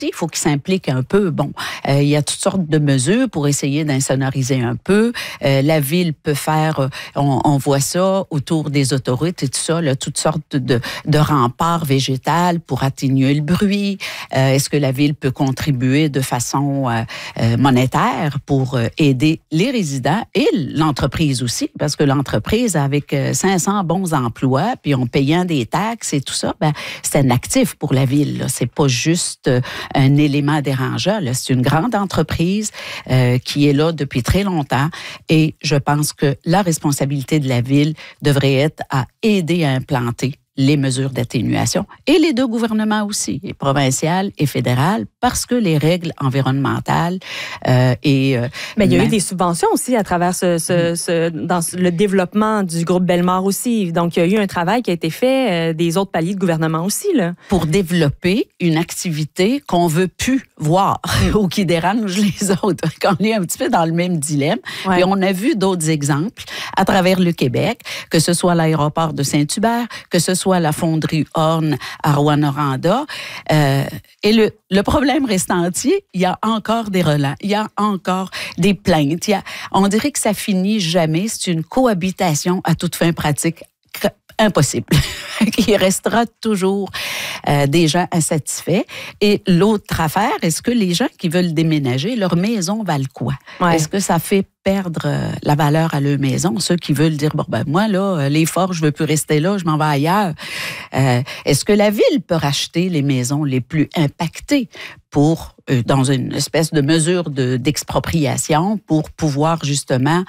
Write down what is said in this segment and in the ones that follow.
il faut qu'ils s'impliquent un peu. Bon, il y a toutes sortes de mesures pour essayer d'insonoriser un peu. La ville peut faire, on voit ça autour des autoroutes et tout ça, là, toutes sortes de remparts végétales pour atténuer le bruit. Est-ce que la ville peut contribuer de façon monétaire pour aider les résidents et l'entreprise aussi? Parce que l'entreprise, avec 500 bons emplois, puis en payant des taxes et tout ça, ben, c'est un actif pour la ville, là. C'est pas juste un élément dérangeant, là. C'est une grande entreprise qui est là depuis très longtemps et je pense que la responsabilité de la ville devrait être à aider à implanter les mesures d'atténuation et les deux gouvernements aussi, et provincial et fédéral, parce que les règles environnementales mais il y a eu des subventions aussi à travers dans le développement du groupe Bellemare aussi. Donc, il y a eu un travail qui a été fait des autres paliers de gouvernement aussi, là. Pour développer une activité qu'on veut plus voir ou qui dérange les autres. On est un petit peu dans le même dilemme. Ouais. Et on a vu d'autres exemples à travers le Québec, que ce soit l'aéroport de Saint-Hubert, que ce soit la fonderie Horn à Rouyn-Noranda. Et le problème reste entier. Il y a encore des relents. Il y a encore des plaintes. On dirait que ça finit jamais. C'est une cohabitation à toute fin pratique impossible. Il restera toujours des gens insatisfaits. Et l'autre affaire, est-ce que les gens qui veulent déménager, leur maison valent quoi? Ouais. Est-ce que ça fait perdre la valeur à leur maison? Ceux qui veulent dire, bon, ben moi, là, les forts, je veux plus rester là, je m'en vais ailleurs. Est-ce que la ville peut racheter les maisons les plus impactées pour, dans une espèce de mesure d'expropriation pour pouvoir justement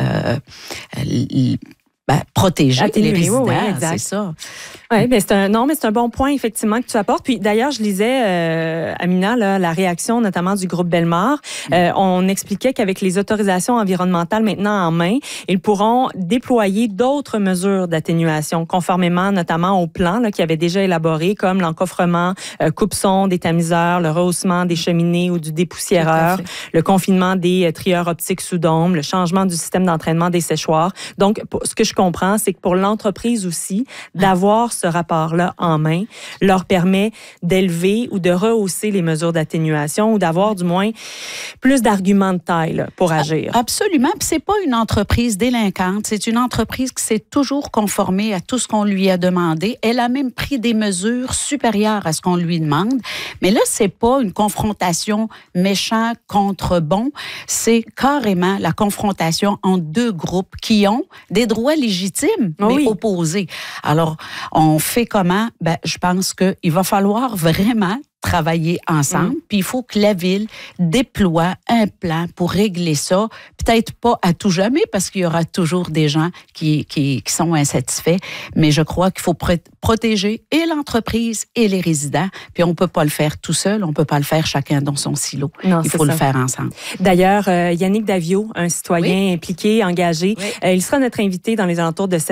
protéger les résidents, oui, exact. C'est ça. Oui, mais c'est un bon point effectivement que tu apportes. Puis d'ailleurs, je lisais Amina là, la réaction notamment du groupe Bellemare. On expliquait qu'avec les autorisations environnementales maintenant en main, ils pourront déployer d'autres mesures d'atténuation, conformément notamment au plan là, qu'ils avaient déjà élaboré, comme l'encoffrement, coupe-son des tamiseurs, le rehaussement des cheminées ou du dépoussiéreur, le confinement des trieurs optiques sous dôme, le changement du système d'entraînement des séchoirs. Donc, ce que je comprends, c'est que pour l'entreprise aussi, d'avoir ce rapport-là en main leur permet d'élever ou de rehausser les mesures d'atténuation ou d'avoir du moins plus d'arguments de taille là, pour agir. Absolument. Puis c'est pas une entreprise délinquante. C'est une entreprise qui s'est toujours conformée à tout ce qu'on lui a demandé. Elle a même pris des mesures supérieures à ce qu'on lui demande. Mais là, c'est pas une confrontation méchant contre bon. C'est carrément la confrontation entre deux groupes qui ont des droits légitimes, mais opposés. Alors, on fait comment? Ben, je pense qu'il va falloir vraiment travailler ensemble, puis il faut que la ville déploie un plan pour régler ça. Peut-être pas à tout jamais, parce qu'il y aura toujours des gens qui sont insatisfaits, mais je crois qu'il faut protéger et l'entreprise et les résidents, puis on peut pas le faire tout seul, on peut pas le faire chacun dans son silo. Non, il faut le faire ensemble. D'ailleurs, Yannick Daviau, un citoyen impliqué, engagé, il sera notre invité dans les alentours de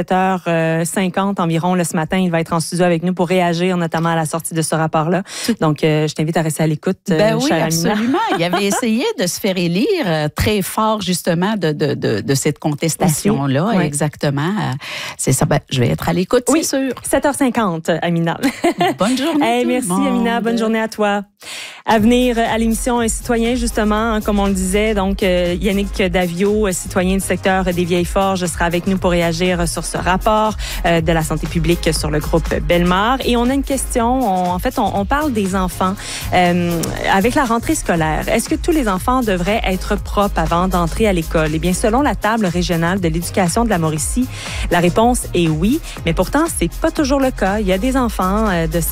7h50 environ ce matin. Il va être en studio avec nous pour réagir notamment à la sortie de ce rapport-là. Donc, je t'invite à rester à l'écoute. Ben oui, absolument. Il avait essayé de se faire élire très fort, justement, de cette contestation-là. Oui. Exactement. C'est ça. Ben, je vais être à l'écoute, c'est sûr. 7h50, Amina. Bonne journée. Merci, Amina. Bonne journée à toi. À venir à l'émission Un citoyen, justement, comme on le disait, donc Yannick Daviau, citoyen du secteur des Vieilles Forges, sera avec nous pour réagir sur ce rapport de la santé publique sur le groupe Bellemare. Et on a une question. On parle des enfants. Avec la rentrée scolaire, est-ce que tous les enfants devraient être propres avant d'entrer à l'école? Eh bien, selon la table régionale de l'éducation de la Mauricie, la réponse est oui, mais pourtant, c'est pas toujours le cas. Il y a des enfants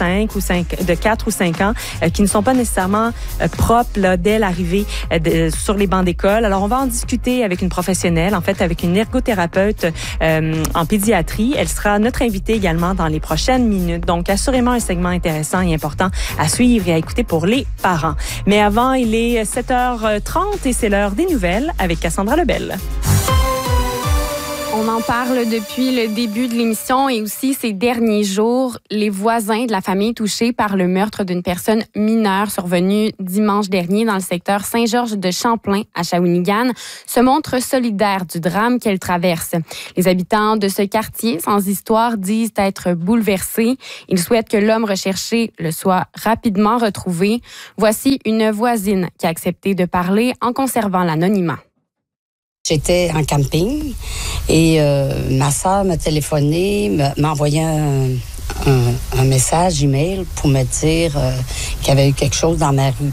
de 4 ou 5 ans qui ne sont pas nécessairement propres là, dès l'arrivée sur les bancs d'école. Alors, on va en discuter avec une professionnelle, en fait, avec une ergothérapeute en pédiatrie. Elle sera notre invitée également dans les prochaines minutes. Donc, assurément, un segment intéressant et important à suivre et à écouter pour les parents. Mais avant, il est 7h30 et c'est l'heure des nouvelles avec Cassandra Lebel. On en parle depuis le début de l'émission et aussi ces derniers jours. Les voisins de la famille touchée par le meurtre d'une personne mineure survenue dimanche dernier dans le secteur Saint-Georges de Champlain à Shawinigan se montrent solidaires du drame qu'elle traverse. Les habitants de ce quartier sans histoire disent être bouleversés. Ils souhaitent que l'homme recherché le soit rapidement retrouvé. Voici une voisine qui a accepté de parler en conservant l'anonymat. J'étais en camping et ma soeur m'a téléphoné, m'a envoyé un message email pour me dire qu'il y avait eu quelque chose dans ma rue.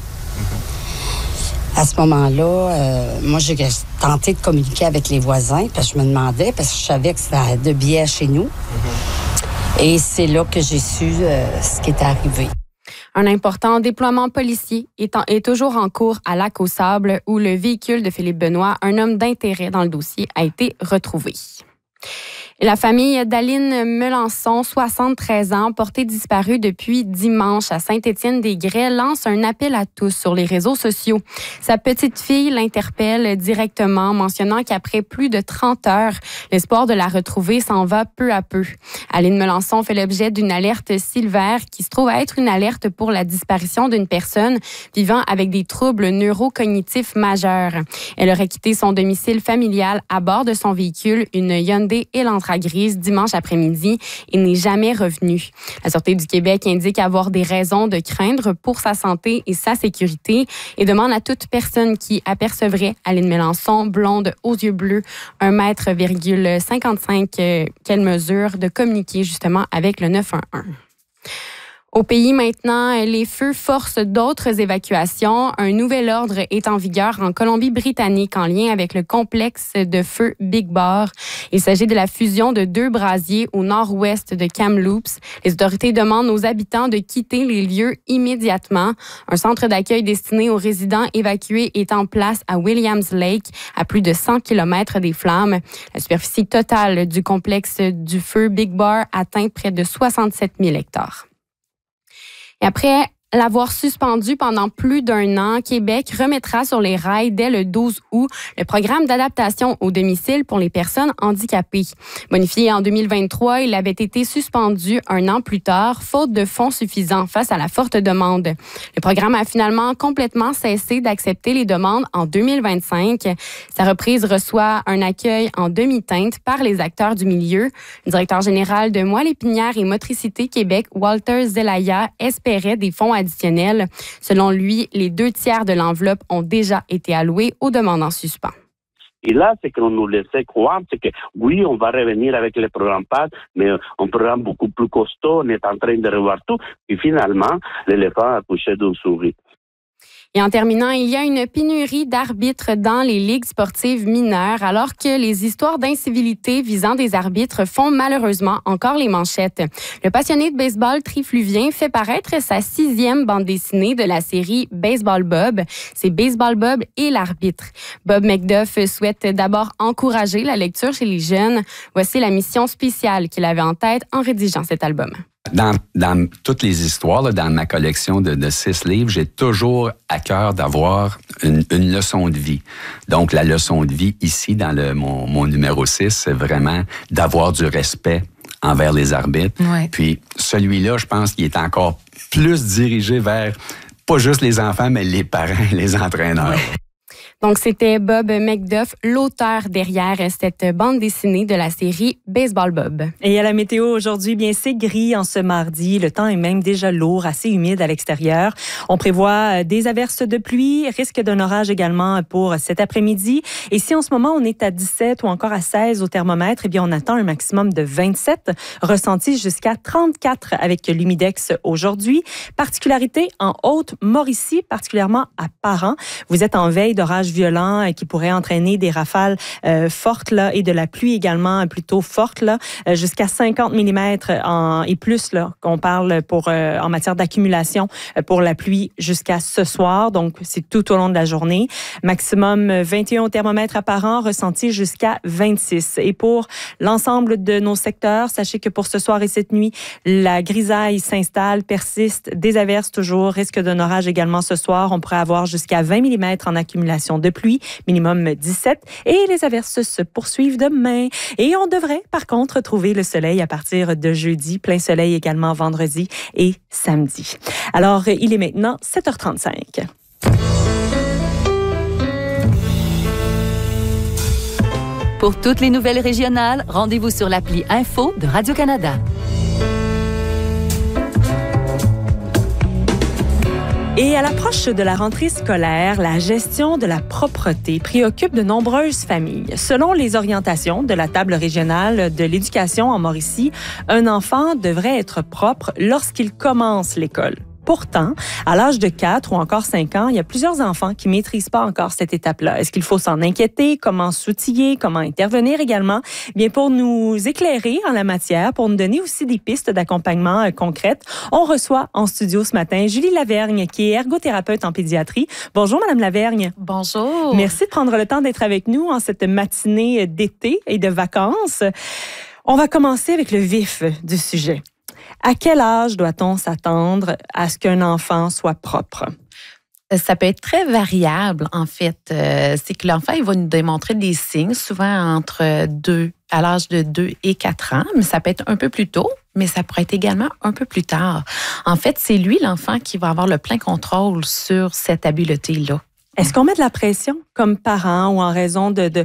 À ce moment-là, moi, j'ai tenté de communiquer avec les voisins parce que je me demandais, parce que je savais que c'était de biais chez nous. Et c'est là que j'ai su ce qui était arrivé. Un important déploiement policier est toujours en cours à Lac-aux-Sables où le véhicule de Philippe Benoît, un homme d'intérêt dans le dossier, a été retrouvé. La famille d'Aline Melançon, 73 ans, portée disparue depuis dimanche à Saint-Étienne-des-Grès, lance un appel à tous sur les réseaux sociaux. Sa petite-fille l'interpelle directement, mentionnant qu'après plus de 30 heures, l'espoir de la retrouver s'en va peu à peu. Aline Melançon fait l'objet d'une alerte Silver qui se trouve à être une alerte pour la disparition d'une personne vivant avec des troubles neurocognitifs majeurs. Elle aurait quitté son domicile familial à bord de son véhicule, une Hyundai Elantra grise, dimanche après-midi et n'est jamais revenue. La Sûreté du Québec indique avoir des raisons de craindre pour sa santé et sa sécurité et demande à toute personne qui apercevrait Aline Melançon, blonde aux yeux bleus, 1,55 m qu'elle mesure, de communiquer justement avec le 911. Au pays maintenant, les feux forcent d'autres évacuations. Un nouvel ordre est en vigueur en Colombie-Britannique en lien avec le complexe de feu Big Bar. Il s'agit de la fusion de 2 brasiers au nord-ouest de Kamloops. Les autorités demandent aux habitants de quitter les lieux immédiatement. Un centre d'accueil destiné aux résidents évacués est en place à Williams Lake, à plus de 100 km des flammes. La superficie totale du complexe du feu Big Bar atteint près de 67 000 hectares. Et après l'avoir suspendu pendant plus d'1 an, Québec remettra sur les rails dès le 12 août le programme d'adaptation au domicile pour les personnes handicapées. Bonifié en 2023, il avait été suspendu 1 an plus tard, faute de fonds suffisants face à la forte demande. Le programme a finalement complètement cessé d'accepter les demandes en 2025. Sa reprise reçoit un accueil en demi-teinte par les acteurs du milieu. Le directeur général de Moelle épinière et Motricité Québec, Walter Zelaya, espérait des fonds additionnels. Selon lui, les 2/3 de l'enveloppe ont déjà été alloués aux demandes en suspens. Et là, ce qu'on nous laissait croire, c'est que oui, on va revenir avec le programme PAD, mais un programme beaucoup plus costaud, on est en train de revoir tout. Et finalement, l'éléphant a couché d'une souris. Et en terminant, il y a une pénurie d'arbitres dans les ligues sportives mineures, alors que les histoires d'incivilité visant des arbitres font malheureusement encore les manchettes. Le passionné de baseball trifluvien fait paraître sa 6e bande dessinée de la série Baseball Bob. C'est Baseball Bob et l'arbitre. Bob Macduff souhaite d'abord encourager la lecture chez les jeunes. Voici la mission spéciale qu'il avait en tête en rédigeant cet album. Dans toutes les histoires, là, dans ma collection de 6 livres, j'ai toujours à cœur d'avoir une leçon de vie. Donc, la leçon de vie ici, dans mon numéro 6, c'est vraiment d'avoir du respect envers les arbitres. Ouais. Puis, celui-là, je pense qu'il est encore plus dirigé vers pas juste les enfants, mais les parents et les entraîneurs. Ouais. Donc, c'était Bob Macduff, l'auteur derrière cette bande dessinée de la série Baseball Bob. Et à la météo aujourd'hui, bien, c'est gris en ce mardi. Le temps est même déjà lourd, assez humide à l'extérieur. On prévoit des averses de pluie, risque d'un orage également pour cet après-midi. Et si en ce moment, on est à 17 ou encore à 16 au thermomètre, eh bien, on attend un maximum de 27, ressenti jusqu'à 34 avec l'humidex aujourd'hui. Particularité en Haute-Mauricie, particulièrement à Parent. Vous êtes en veille d'orage violent qui pourrait entraîner des rafales fortes là, et de la pluie également plutôt forte là, jusqu'à 50 mm et plus là, qu'on parle pour en matière d'accumulation pour la pluie jusqu'à ce soir. Donc, c'est tout au long de la journée. Maximum 21 au thermomètre à Parent, ressenti jusqu'à 26. Et pour l'ensemble de nos secteurs, sachez que pour ce soir et cette nuit, la grisaille s'installe, persiste, des averses toujours, risque d'un orage également ce soir. On pourrait avoir jusqu'à 20 mm en accumulation conditions de pluie, minimum 17, et les averses se poursuivent demain. Et on devrait, par contre, trouver le soleil à partir de jeudi, plein soleil également vendredi et samedi. Alors, il est maintenant 7h35. Pour toutes les nouvelles régionales, rendez-vous sur l'appli Info de Radio-Canada. Et à l'approche de la rentrée scolaire, la gestion de la propreté préoccupe de nombreuses familles. Selon les orientations de la table régionale de l'éducation en Mauricie, un enfant devrait être propre lorsqu'il commence l'école. Pourtant, à l'âge de 4 ou encore 5 ans, il y a plusieurs enfants qui ne maîtrisent pas encore cette étape-là. Est-ce qu'il faut s'en inquiéter? Comment s'outiller? Comment intervenir également? Bien, pour nous éclairer en la matière, pour nous donner aussi des pistes d'accompagnement concrètes, on reçoit en studio ce matin Julie Lavergne, qui est ergothérapeute en pédiatrie. Bonjour, Madame Lavergne. Bonjour. Merci de prendre le temps d'être avec nous en cette matinée d'été et de vacances. On va commencer avec le vif du sujet. À quel âge doit-on s'attendre à ce qu'un enfant soit propre? Ça peut être très variable, en fait. C'est que l'enfant, il va nous démontrer des signes, souvent à l'âge de 2 et 4 ans, mais ça peut être un peu plus tôt, mais ça pourrait être également un peu plus tard. En fait, c'est lui, l'enfant, qui va avoir le plein contrôle sur cette habileté-là. Est-ce qu'on met de la pression comme parents ou en raison de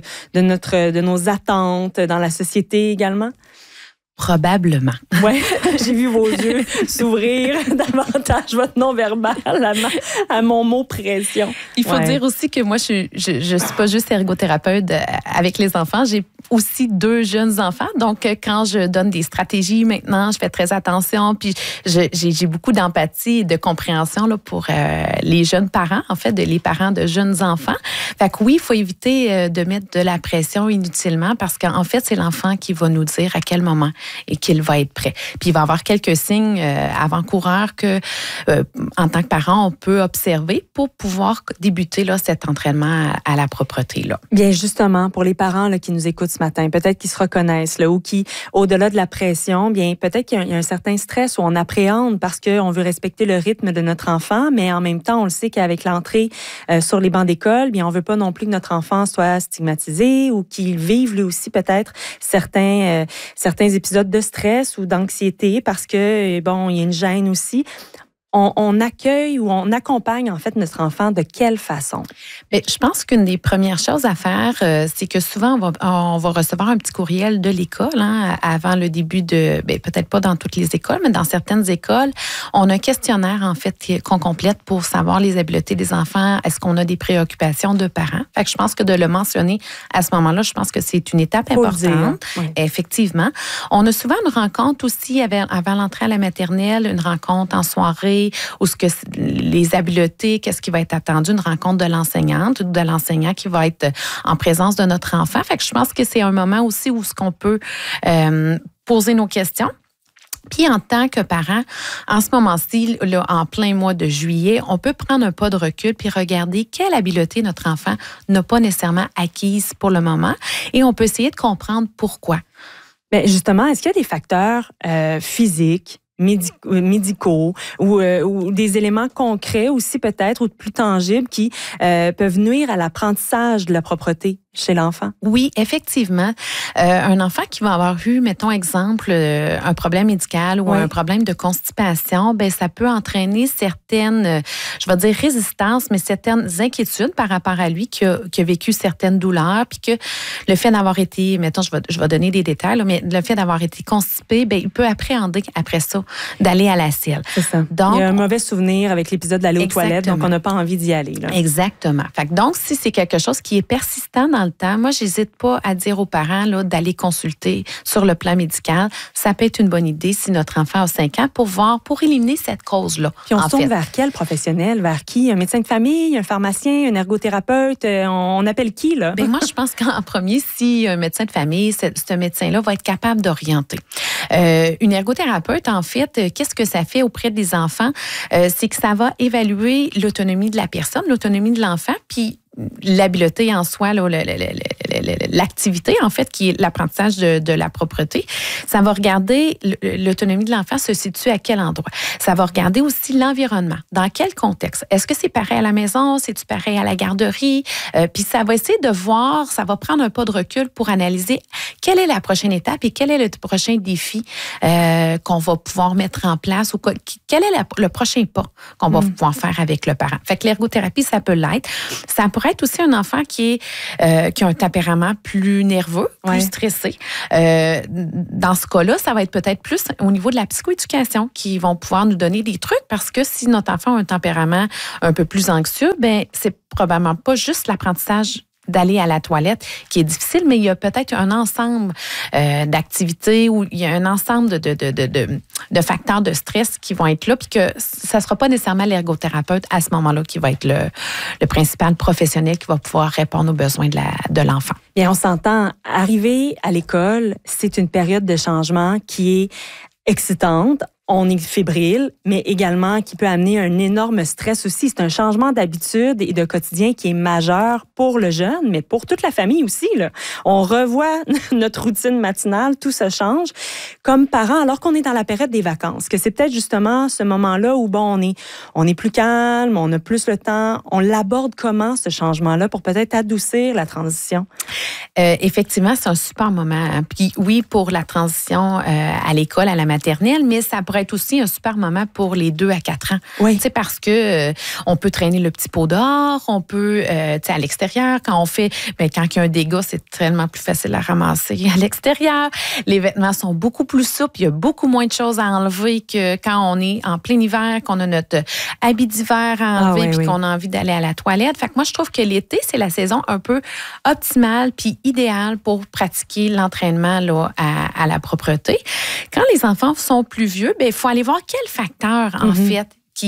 nos attentes dans la société également? Probablement. Oui, j'ai vu vos yeux s'ouvrir davantage, votre non-verbal à mon mot pression. Il faut dire aussi que moi, je suis pas juste ergothérapeute avec les enfants, j'ai aussi 2 jeunes enfants. Donc, quand je donne des stratégies maintenant, je fais très attention, puis j'ai beaucoup d'empathie et de compréhension là, pour les jeunes parents, en fait, les parents de jeunes enfants. Fait que oui, il faut éviter de mettre de la pression inutilement parce qu'en fait, c'est l'enfant qui va nous dire à quel moment et qu'il va être prêt. Puis il va y avoir quelques signes avant-coureurs que, en tant que parent, on peut observer pour pouvoir débuter là, cet entraînement à la propreté. Là. Bien, justement, pour les parents là, qui nous écoutent ce matin, peut-être qu'ils se reconnaissent là, ou qui, au-delà de la pression, bien peut-être qu'il y a un certain stress où on appréhende parce qu'on veut respecter le rythme de notre enfant, mais en même temps, on le sait qu'avec l'entrée sur les bancs d'école, bien on veut pas non plus que notre enfant soit stigmatisé ou qu'il vive lui aussi peut-être certains épisodes de stress ou d'anxiété parce que, bon, il y a une gêne aussi. On accueille ou on accompagne en fait notre enfant de quelle façon? Bien, je pense qu'une des premières choses à faire, c'est que souvent on va recevoir un petit courriel de l'école avant le début de, bien, peut-être pas dans toutes les écoles, mais dans certaines écoles, on a un questionnaire en fait qu'on complète pour savoir les habiletés des enfants. Est-ce qu'on a des préoccupations de parents? Fait que je pense que de le mentionner à ce moment-là, je pense que c'est une étape importante. Oui. Effectivement. On a souvent une rencontre aussi avant l'entrée à la maternelle, une rencontre en soirée ou ce que les habiletés, qu'est-ce qui va être attendu, une rencontre de l'enseignante ou de l'enseignant qui va être en présence de notre enfant. Fait que je pense que c'est un moment aussi où ce qu'on peut poser nos questions. Puis en tant que parent, en ce moment-ci, là, en plein mois de juillet, on peut prendre un pas de recul puis regarder quelle habileté notre enfant n'a pas nécessairement acquise pour le moment et on peut essayer de comprendre pourquoi. Bien, justement, est-ce qu'il y a des facteurs physiques, médicaux ou des éléments concrets aussi peut-être ou plus tangibles qui peuvent nuire à l'apprentissage de la propreté chez l'enfant? Oui, effectivement. Un enfant qui va avoir eu, mettons exemple, un problème médical ou un problème de constipation, ben ça peut entraîner certaines, je vais dire résistances, mais certaines inquiétudes par rapport à lui qui a vécu certaines douleurs, puis que le fait d'avoir été, mettons, je vais donner des détails, là, mais le fait d'avoir été constipé, ben il peut appréhender après ça d'aller à la selle. C'est ça. Donc, il y a un mauvais souvenir avec l'épisode d'aller aux toilettes, donc on n'a pas envie d'y aller. Là. Exactement. Fait que donc, si c'est quelque chose qui est persistant dans le temps, moi, j'hésite pas à dire aux parents là, d'aller consulter sur le plan médical. Ça peut être une bonne idée si notre enfant a 5 ans pour éliminer cette cause-là. Puis on se tourne vers quel professionnel? Vers qui? Un médecin de famille, un pharmacien, un ergothérapeute? On appelle qui, là? Bien, moi, je pense qu'en premier, si un médecin de famille, ce médecin-là va être capable d'orienter. Une ergothérapeute, en fait, qu'est-ce que ça fait auprès des enfants? C'est que ça va évaluer l'autonomie de la personne, l'autonomie de l'enfant, puis l'habileté en soi, là, l'activité, en fait, qui est l'apprentissage de la propreté. Ça va regarder l'autonomie de l'enfant se situe à quel endroit. Ça va regarder aussi l'environnement. Dans quel contexte? Est-ce que c'est pareil à la maison? C'est-tu pareil à la garderie? Puis ça va essayer de voir, ça va prendre un pas de recul pour analyser quelle est la prochaine étape et quel est le prochain défi qu'on va pouvoir mettre en place ou quel est le prochain pas qu'on va pouvoir faire avec le parent. Fait que l'ergothérapie, ça peut l'être. Ça pourrait être aussi un enfant qui a un tempérament plus nerveux, plus stressé. Dans ce cas-là, ça va être peut-être plus au niveau de la psychoéducation qui vont pouvoir nous donner des trucs parce que si notre enfant a un tempérament un peu plus anxieux, ben c'est probablement pas juste l'apprentissage d'aller à la toilette qui est difficile, mais il y a peut-être un ensemble d'activités où il y a un ensemble de facteurs de stress qui vont être là, puis que ça ne sera pas nécessairement l'ergothérapeute à ce moment-là qui va être le principal professionnel qui va pouvoir répondre aux besoins de l'enfant. Bien, on s'entend, arriver à l'école, c'est une période de changement qui est excitante. On est fébrile, mais également qui peut amener un énorme stress aussi. C'est un changement d'habitude et de quotidien qui est majeur pour le jeune, mais pour toute la famille aussi, là. On revoit notre routine matinale, tout se change. Comme parents, alors qu'on est dans la période des vacances, que c'est peut-être justement ce moment-là où, bon, on est plus calme, on a plus le temps. On l'aborde comment, ce changement-là, pour peut-être adoucir la transition? Effectivement, c'est un super moment. Puis oui, pour la transition à l'école, à la maternelle, mais ça pourrait être aussi un super moment pour les 2 à 4 ans. Oui. Tu sais, parce que on peut traîner le petit pot dehors, on peut, tu sais, à l'extérieur, quand il y a un dégât, c'est tellement plus facile à ramasser à l'extérieur. Les vêtements sont beaucoup plus souples, il y a beaucoup moins de choses à enlever que quand on est en plein hiver, qu'on a notre habit d'hiver à enlever puis qu'on a envie d'aller à la toilette. Fait que moi, je trouve que l'été, c'est la saison un peu optimale puis idéale pour pratiquer l'entraînement là, à la propreté. Quand les enfants sont plus vieux, il faut aller voir quel facteur, en fait,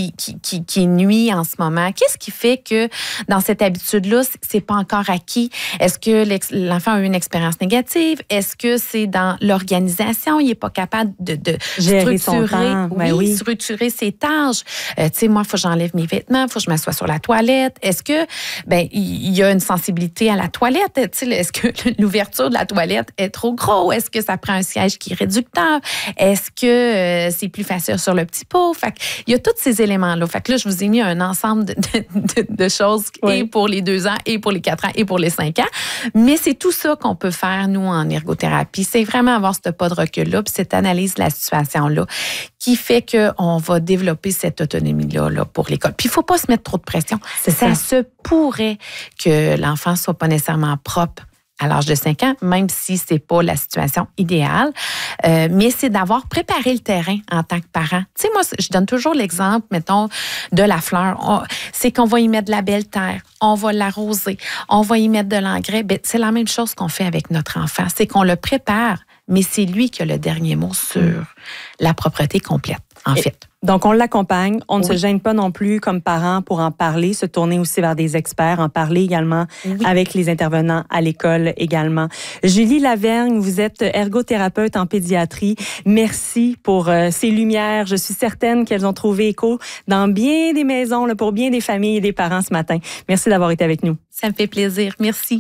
qui nuit en ce moment. Qu'est-ce qui fait que dans cette habitude-là, c'est pas encore acquis? Est-ce que l'enfant a eu une expérience négative? Est-ce que c'est dans l'organisation? Il est pas capable de gérer son temps. Structurer ses tâches. Tu sais, moi, il faut que j'enlève mes vêtements, il faut que je m'assoie sur la toilette. Est-ce que, il y a une sensibilité à la toilette? Tu sais, est-ce que l'ouverture de la toilette est trop gros? Est-ce que ça prend un siège qui est réducteur? Est-ce que c'est plus facile sur le petit pot? Fait qu'il y a toutes ces éléments-là. Fait que là, je vous ai mis un ensemble de choses et pour les 2 ans, et pour les 4 ans, et pour les 5 ans. Mais c'est tout ça qu'on peut faire, nous, en ergothérapie. C'est vraiment avoir ce pas de recul-là, puis cette analyse de la situation-là qui fait qu'on va développer cette autonomie-là là, pour l'école. Puis il ne faut pas se mettre trop de pression. Ça se pourrait que l'enfant ne soit pas nécessairement propre à l'âge de 5 ans, même si c'est pas la situation idéale. Mais c'est d'avoir préparé le terrain en tant que parent. Tu sais, moi, je donne toujours l'exemple, mettons, de la fleur. C'est qu'on va y mettre de la belle terre, on va l'arroser, on va y mettre de l'engrais. Ben, c'est la même chose qu'on fait avec notre enfant. C'est qu'on le prépare, mais c'est lui qui a le dernier mot sur la propreté complète, en fait. Donc, on l'accompagne. On ne se gêne pas non plus comme parents pour en parler, se tourner aussi vers des experts, en parler également avec les intervenants à l'école également. Julie Lavergne, vous êtes ergothérapeute en pédiatrie. Merci pour ces lumières. Je suis certaine qu'elles ont trouvé écho dans bien des maisons, là, pour bien des familles et des parents ce matin. Merci d'avoir été avec nous. Ça me fait plaisir. Merci.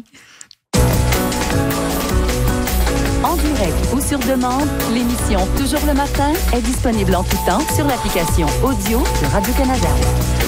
En direct ou sur demande, l'émission Toujours le matin est disponible en tout temps sur l'application audio de Radio-Canada.